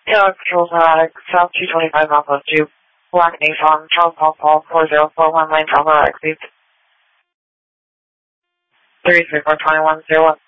Yeah, Control South 225 Alpha 2, Black Nissan, Charles Paul 4041 Lane Alpha exit 3342101.